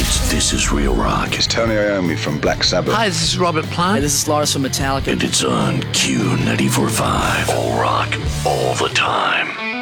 It's This Is Real Rock. It's Tony Iommi from Black Sabbath. Hi, this is Robert Plant. Hey, this is Lars from Metallica. And it's on Q94.5. All rock, all the time.